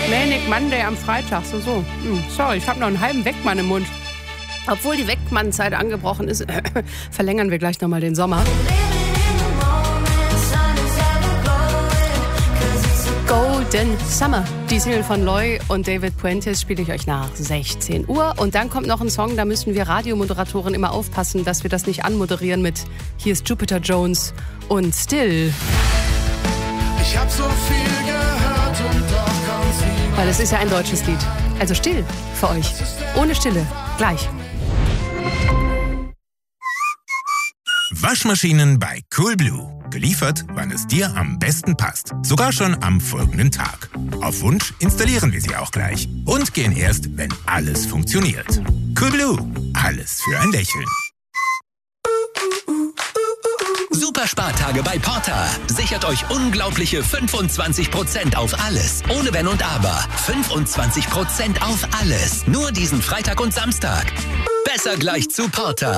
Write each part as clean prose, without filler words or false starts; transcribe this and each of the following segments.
Manic Monday am Freitag, so. Sorry, ich habe noch einen halben Weckmann im Mund. Obwohl die Weckmannzeit angebrochen ist, verlängern wir gleich nochmal den Sommer. Golden Summer. Die Single von Loy und David Puentes spiele ich euch nach 16 Uhr. Und dann kommt noch ein Song, da müssen wir Radiomoderatoren immer aufpassen, dass wir das nicht anmoderieren mit Hier ist Jupiter Jones und Still. Ich hab so viel gehört und doch kommt's nie. Weil es ist ja ein deutsches Lied. Also still für euch. Ohne Stille. Gleich. Waschmaschinen bei Coolblue. Geliefert, wann es dir am besten passt. Sogar schon am folgenden Tag. Auf Wunsch installieren wir sie auch gleich. Und gehen erst, wenn alles funktioniert. Coolblue. Alles für ein Lächeln. Superspartage bei Porter. Sichert euch unglaubliche 25% auf alles. Ohne Wenn und Aber. 25% auf alles. Nur diesen Freitag und Samstag. Besser gleich zu Porter.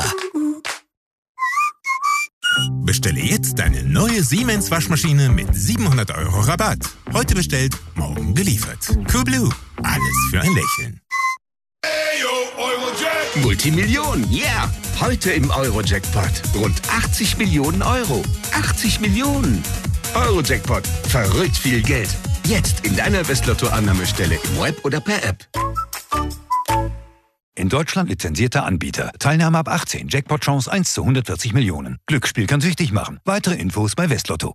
Bestelle jetzt deine neue Siemens Waschmaschine mit 700 € Rabatt. Heute bestellt, morgen geliefert. Coolblue. Alles für ein Lächeln. Multimillionen, yeah! Heute im Euro-Jackpot. Rund 80 Millionen Euro. 80 Millionen! Euro-Jackpot. Verrückt viel Geld. Jetzt in deiner Westlotto-Annahmestelle im Web oder per App. In Deutschland lizenzierter Anbieter. Teilnahme ab 18. Jackpot-Chance 1 zu 140 Millionen. Glücksspiel kann süchtig machen. Weitere Infos bei Westlotto.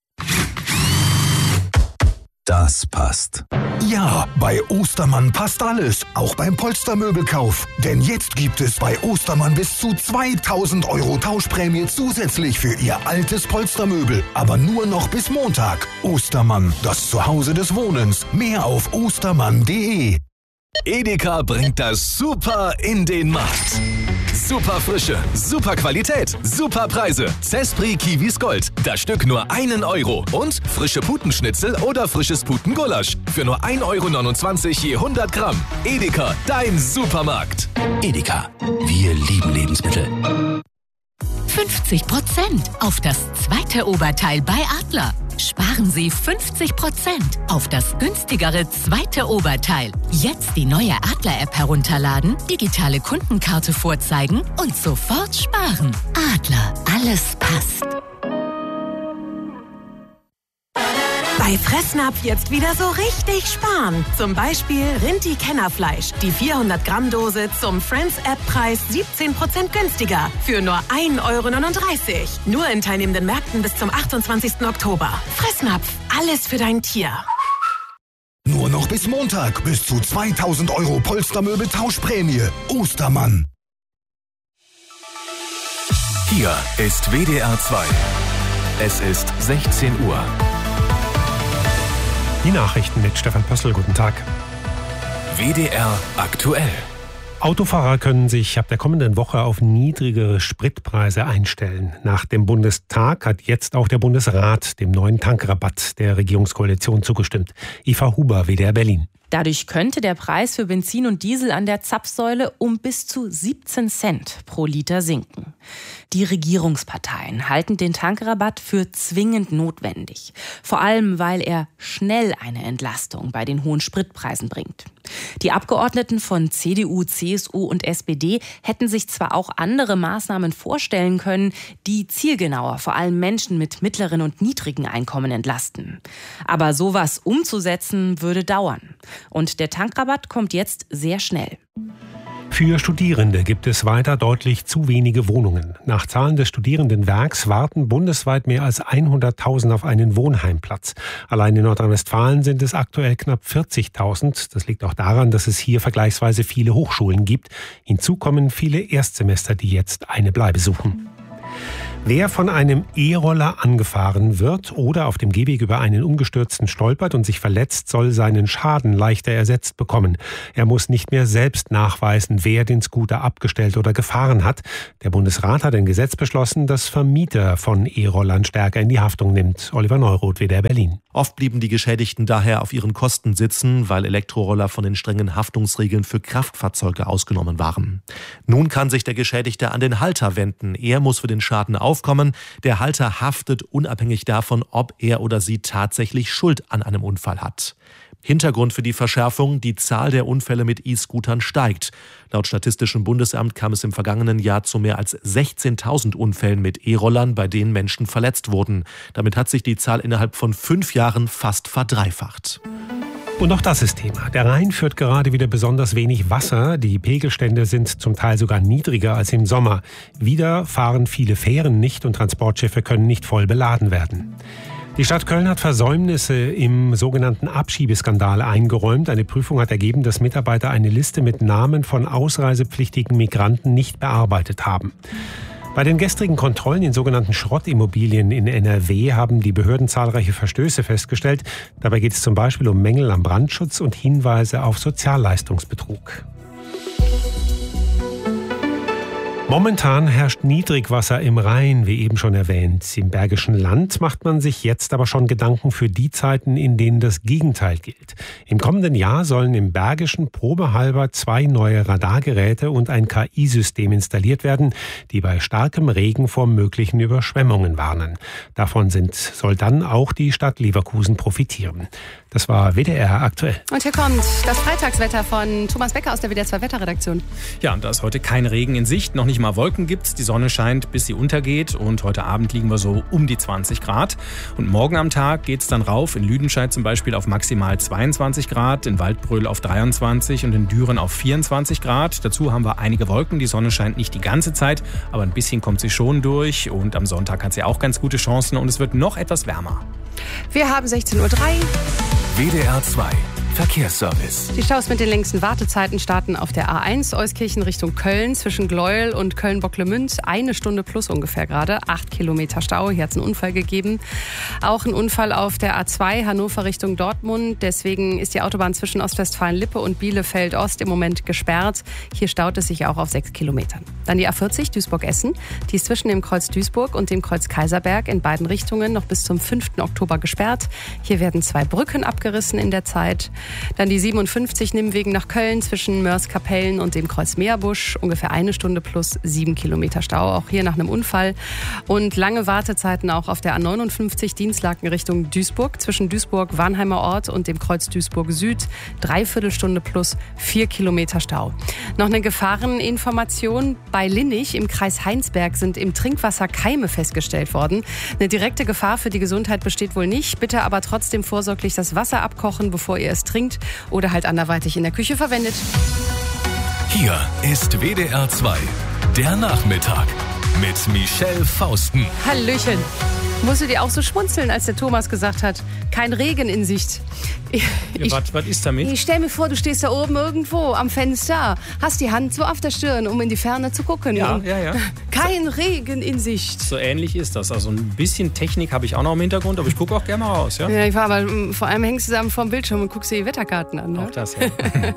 Das passt. Ja, bei Ostermann passt alles, auch beim Polstermöbelkauf. Denn jetzt gibt es bei Ostermann bis zu 2.000 € Tauschprämie zusätzlich für Ihr altes Polstermöbel. Aber nur noch bis Montag. Ostermann, das Zuhause des Wohnens. Mehr auf ostermann.de. Edeka bringt das Super in den Markt. Super Frische, super Qualität, super Preise. Zespri Kiwis Gold. Das Stück nur 1 €. Und frische Putenschnitzel oder frisches Putengulasch. Für nur 1,29 € je 100 Gramm. Edeka, dein Supermarkt. Edeka. Wir lieben Lebensmittel. 50% auf das zweite Oberteil bei Adler. Sparen Sie 50% auf das günstigere zweite Oberteil. Jetzt die neue Adler-App herunterladen, digitale Kundenkarte vorzeigen und sofort sparen. Adler, alles passt. Bei Fressnapf jetzt wieder so richtig sparen. Zum Beispiel Rinti-Kennerfleisch. Die 400-Gramm-Dose zum Friends-App-Preis 17% günstiger. Für nur 1,39 €. Nur in teilnehmenden Märkten bis zum 28. Oktober. Fressnapf. Alles für dein Tier. Nur noch bis Montag. Bis zu 2.000 € Polstermöbel-Tauschprämie. Ostermann. Hier ist WDR 2. Es ist 16 Uhr. Die Nachrichten mit Stefan Pössl. Guten Tag. WDR aktuell. Autofahrer können sich ab der kommenden Woche auf niedrigere Spritpreise einstellen. Nach dem Bundestag hat jetzt auch der Bundesrat dem neuen Tankrabatt der Regierungskoalition zugestimmt. Eva Huber, WDR Berlin. Dadurch könnte der Preis für Benzin und Diesel an der Zapfsäule um bis zu 17 Cent pro Liter sinken. Die Regierungsparteien halten den Tankrabatt für zwingend notwendig. Vor allem, weil er schnell eine Entlastung bei den hohen Spritpreisen bringt. Die Abgeordneten von CDU, CSU und SPD hätten sich zwar auch andere Maßnahmen vorstellen können, die zielgenauer vor allem Menschen mit mittleren und niedrigen Einkommen entlasten. Aber sowas umzusetzen würde dauern. Und der Tankrabatt kommt jetzt sehr schnell. Für Studierende gibt es weiter deutlich zu wenige Wohnungen. Nach Zahlen des Studierendenwerks warten bundesweit mehr als 100.000 auf einen Wohnheimplatz. Allein in Nordrhein-Westfalen sind es aktuell knapp 40.000. Das liegt auch daran, dass es hier vergleichsweise viele Hochschulen gibt. Hinzu kommen viele Erstsemester, die jetzt eine Bleibe suchen. Wer von einem E-Roller angefahren wird oder auf dem Gehweg über einen Umgestürzten stolpert und sich verletzt, soll seinen Schaden leichter ersetzt bekommen. Er muss nicht mehr selbst nachweisen, wer den Scooter abgestellt oder gefahren hat. Der Bundesrat hat ein Gesetz beschlossen, das Vermieter von E-Rollern stärker in die Haftung nimmt. Oliver Neuroth, WDR Berlin. Oft blieben die Geschädigten daher auf ihren Kosten sitzen, weil Elektroroller von den strengen Haftungsregeln für Kraftfahrzeuge ausgenommen waren. Nun kann sich der Geschädigte an den Halter wenden. Er muss für den Schaden aufkommen. Der Halter haftet unabhängig davon, ob er oder sie tatsächlich Schuld an einem Unfall hat. Hintergrund für die Verschärfung: die Zahl der Unfälle mit E-Scootern steigt. Laut Statistischem Bundesamt kam es im vergangenen Jahr zu mehr als 16.000 Unfällen mit E-Rollern, bei denen Menschen verletzt wurden. Damit hat sich die Zahl innerhalb von 5 Jahren fast verdreifacht. Und auch das ist Thema. Der Rhein führt gerade wieder besonders wenig Wasser. Die Pegelstände sind zum Teil sogar niedriger als im Sommer. Wieder fahren viele Fähren nicht und Transportschiffe können nicht voll beladen werden. Die Stadt Köln hat Versäumnisse im sogenannten Abschiebeskandal eingeräumt. Eine Prüfung hat ergeben, dass Mitarbeiter eine Liste mit Namen von ausreisepflichtigen Migranten nicht bearbeitet haben. Bei den gestrigen Kontrollen in sogenannten Schrottimmobilien in NRW haben die Behörden zahlreiche Verstöße festgestellt. Dabei geht es zum Beispiel um Mängel am Brandschutz und Hinweise auf Sozialleistungsbetrug. Momentan herrscht Niedrigwasser im Rhein, wie eben schon erwähnt. Im Bergischen Land macht man sich jetzt aber schon Gedanken für die Zeiten, in denen das Gegenteil gilt. Im kommenden Jahr sollen im Bergischen probehalber 2 neue Radargeräte und ein KI-System installiert werden, die bei starkem Regen vor möglichen Überschwemmungen warnen. Davon soll dann auch die Stadt Leverkusen profitieren. Das war WDR aktuell. Und hier kommt das Freitagswetter von Thomas Becker aus der WDR 2 Wetterredaktion. Ja, da ist heute kein Regen in Sicht, noch nicht mal Wolken gibt's. Die Sonne scheint, bis sie untergeht, und heute Abend liegen wir so um die 20 Grad. Und morgen am Tag geht's dann rauf, in Lüdenscheid zum Beispiel auf maximal 22 Grad, in Waldbröl auf 23 und in Düren auf 24 Grad. Dazu haben wir einige Wolken, die Sonne scheint nicht die ganze Zeit, aber ein bisschen kommt sie schon durch, und am Sonntag hat sie auch ganz gute Chancen und es wird noch etwas wärmer. Wir haben 16:03 Uhr. WDR 2 Verkehrsservice. Die Staus mit den längsten Wartezeiten starten auf der A1 Euskirchen Richtung Köln zwischen Gleuel und Köln-Bocklemünd. 1 Stunde plus ungefähr gerade. 8 Kilometer Stau. Hier hat es einen Unfall gegeben. Auch ein Unfall auf der A2 Hannover Richtung Dortmund. Deswegen ist die Autobahn zwischen Ostwestfalen-Lippe und Bielefeld-Ost im Moment gesperrt. Hier staut es sich auch auf 6 Kilometern. Dann die A40 Duisburg-Essen. Die ist zwischen dem Kreuz Duisburg und dem Kreuz Kaiserberg in beiden Richtungen noch bis zum 5. Oktober gesperrt. Hier werden 2 Brücken abgerissen in der Zeit. Dann die 57 Nimwegen nach Köln zwischen Mörs-Kapellen und dem Kreuz Meerbusch. Ungefähr 1 Stunde plus 7 Kilometer Stau. Auch hier nach einem Unfall. Und lange Wartezeiten auch auf der A59 Dienstlaken Richtung Duisburg. Zwischen Duisburg-Warnheimer Ort und dem Kreuz Duisburg Süd. 3/4 Stunde plus 4 Kilometer Stau. Noch eine Gefahreninformation. Bei Linnich im Kreis Heinsberg sind im Trinkwasser Keime festgestellt worden. Eine direkte Gefahr für die Gesundheit besteht wohl nicht. Bitte aber trotzdem vorsorglich das Wasser abkochen, bevor ihr es trinkt oder halt anderweitig in der Küche verwendet. Hier ist WDR 2, der Nachmittag mit Michelle Fausten. Hallöchen. Musst du dir auch so schmunzeln, als der Thomas gesagt hat, kein Regen in Sicht? Was ist damit? Ich stell mir vor, du stehst da oben irgendwo am Fenster, hast die Hand so auf der Stirn, um in die Ferne zu gucken. Ja. Kein Regen in Sicht. So ähnlich ist das. Also ein bisschen Technik habe ich auch noch im Hintergrund, aber ich gucke auch gerne mal raus. Ja, ja, aber vor allem hängst du da vor dem Bildschirm und guckst dir die Wetterkarten an. Ne? Auch das, ja.